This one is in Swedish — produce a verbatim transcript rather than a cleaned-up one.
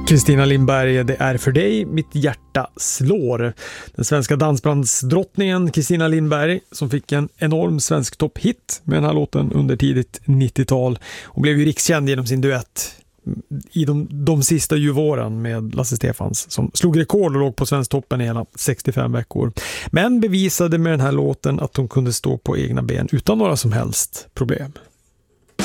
Kristina Lindberg, det är för dig mitt hjärta slår. Den svenska dansbandsdrottningen Kristina Lindberg som fick en enorm svensk topphit med den här låten under tidigt nittiotal och blev ju rikskänd genom sin duett i de, de sista juvåren med Lasse Stefans som slog rekord och låg på Svensktoppen i hela sextiofem veckor. Men bevisade med den här låten att hon kunde stå på egna ben utan några som helst problem.